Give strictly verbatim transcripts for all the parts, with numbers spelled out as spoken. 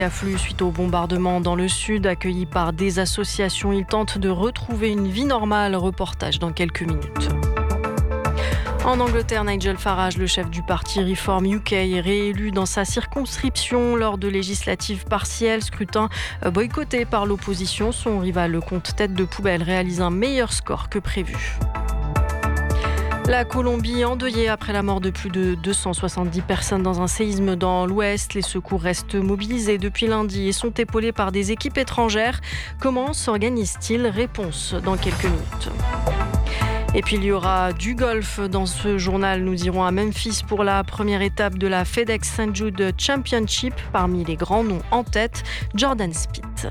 Afflux suite au bombardement dans le sud, accueillis par des associations. Ils tentent de retrouver une vie normale. Reportage dans quelques minutes. En Angleterre, Nigel Farage, le chef du parti Reform U K, est réélu dans sa circonscription lors de législatives partielles. Scrutin boycotté par l'opposition. Son rival, le compte tête de poubelle, réalise un meilleur score que prévu. La Colombie endeuillée après la mort de plus de deux cent soixante-dix personnes dans un séisme dans l'ouest. Les secours restent mobilisés depuis lundi et sont épaulés par des équipes étrangères. Comment s'organisent-ils ? Réponse dans quelques minutes. Et puis il y aura du golf dans ce journal. Nous irons à Memphis pour la première étape de la FedEx Saint Jude Championship. Parmi les grands noms en tête, Jordan Spieth.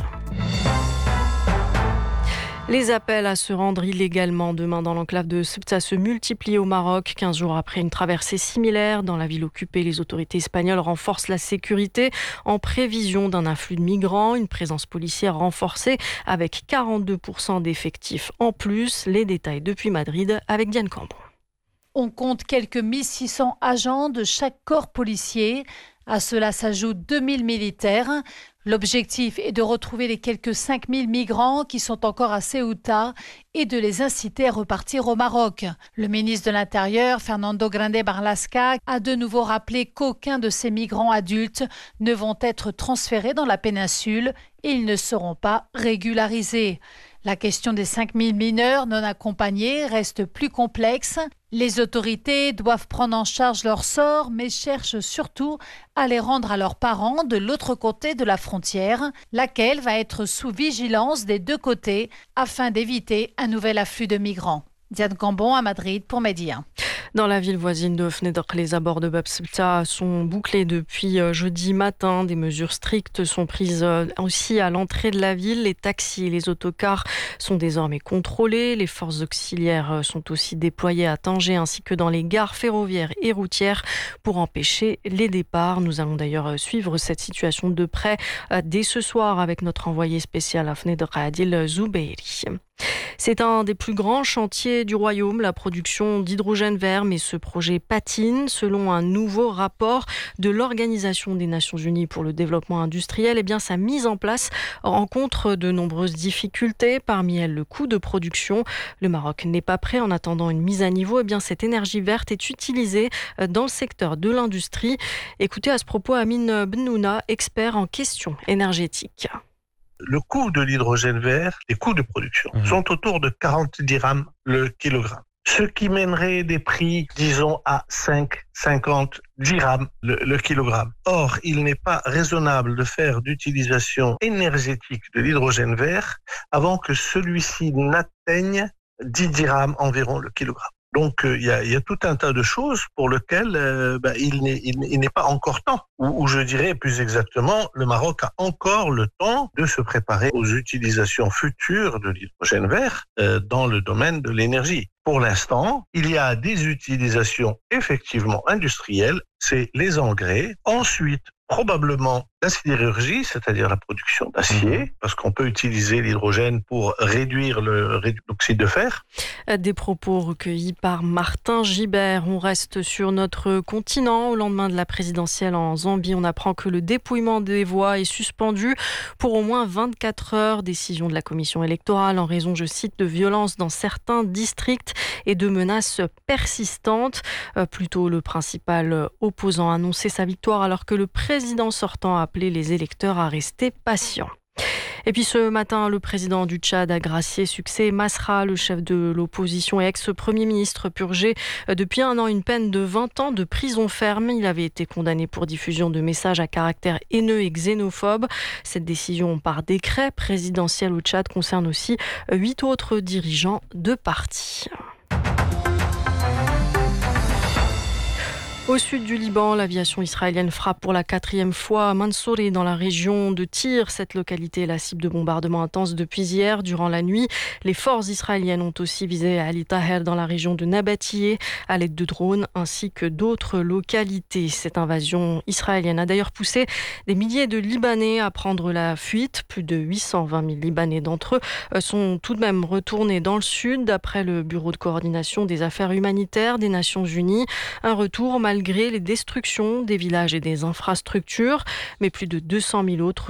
Les appels à se rendre illégalement demain dans l'enclave de Ceuta se multiplient au Maroc. quinze jours après une traversée similaire dans la ville occupée, les autorités espagnoles renforcent la sécurité en prévision d'un afflux de migrants. Une présence policière renforcée avec quarante-deux pour cent d'effectifs en plus. Les détails depuis Madrid avec Diane Cambon. On compte quelques mille six cents agents de chaque corps policier. À cela s'ajoutent deux mille militaires. L'objectif est de retrouver les quelques cinq mille migrants qui sont encore à Ceuta et de les inciter à repartir au Maroc. Le ministre de l'Intérieur, Fernando Grande Marlaska, a de nouveau rappelé qu'aucun de ces migrants adultes ne vont être transférés dans la péninsule et ils ne seront pas régularisés. La question des cinq mille mineurs non accompagnés reste plus complexe. Les autorités doivent prendre en charge leur sort, mais cherchent surtout à les rendre à leurs parents de l'autre côté de la frontière, laquelle va être sous vigilance des deux côtés afin d'éviter un nouvel afflux de migrants. Diane Cambon à Madrid pour Média. Dans la ville voisine de Fnedr, les abords de Bab Ceuta sont bouclés depuis jeudi matin. Des mesures strictes sont prises aussi à l'entrée de la ville. Les taxis et les autocars sont désormais contrôlés. Les forces auxiliaires sont aussi déployées à Tanger ainsi que dans les gares ferroviaires et routières pour empêcher les départs. Nous allons d'ailleurs suivre cette situation de près dès ce soir avec notre envoyé spécial à Fnedr, Adil Zoubeiri. C'est un des plus grands chantiers du royaume, la production d'hydrogène vert, mais ce projet patine. Selon un nouveau rapport de l'Organisation des Nations Unies pour le développement industriel, eh bien, sa mise en place rencontre de nombreuses difficultés, parmi elles le coût de production. Le Maroc n'est pas prêt. En attendant une mise à niveau, eh bien, cette énergie verte est utilisée dans le secteur de l'industrie. Écoutez à ce propos Amine Benouna, expert en questions énergétiques. Le coût de l'hydrogène vert, les coûts de production, mmh. sont autour de quarante dirhams le kilogramme. Ce qui mènerait des prix, disons, à cinq, cinquante dirhams le, le kilogramme. Or, il n'est pas raisonnable de faire d'utilisation énergétique de l'hydrogène vert avant que celui-ci n'atteigne dix dirhams environ le kilogramme. Donc, il euh, y, y a tout un tas de choses pour lesquelles euh, bah, il, n'est, il, il n'est pas encore temps. Ou, ou je dirais plus exactement, le Maroc a encore le temps de se préparer aux utilisations futures de l'hydrogène vert euh, dans le domaine de l'énergie. Pour l'instant, il y a des utilisations effectivement industrielles, c'est les engrais. Ensuite, probablement la sidérurgie, c'est-à-dire la production d'acier, mmh. parce qu'on peut utiliser l'hydrogène pour réduire le, l'oxyde de fer. Des propos recueillis par Martin Gibert. On reste sur notre continent. Au lendemain de la présidentielle en Zambie, on apprend que le dépouillement des voix est suspendu pour au moins vingt-quatre heures. Décision de la commission électorale en raison, je cite, de violences dans certains districts et de menaces persistantes. Euh, plutôt, le principal opposant a annoncé sa victoire alors que le président sortant a appelé les électeurs à rester patients. Et puis ce matin, le président du Tchad a gracié succès Masra, le chef de l'opposition et ex-premier ministre purgé depuis un an une peine de vingt ans de prison ferme. Il avait été condamné pour diffusion de messages à caractère haineux et xénophobe. Cette décision par décret présidentiel au Tchad concerne aussi huit autres dirigeants de partis. Au sud du Liban, l'aviation israélienne frappe pour la quatrième fois à Mansouri dans la région de Tyr. Cette localité est la cible de bombardements intenses depuis hier. Durant la nuit, les forces israéliennes ont aussi visé Ali Taher dans la région de Nabatiyeh à l'aide de drones ainsi que d'autres localités. Cette invasion israélienne a d'ailleurs poussé des milliers de Libanais à prendre la fuite. Plus de huit cent vingt mille Libanais d'entre eux sont tout de même retournés dans le sud. D'après le Bureau de coordination des affaires humanitaires des Nations Unies, un retour malgré malgré les destructions des villages et des infrastructures. Mais plus de deux cent mille autres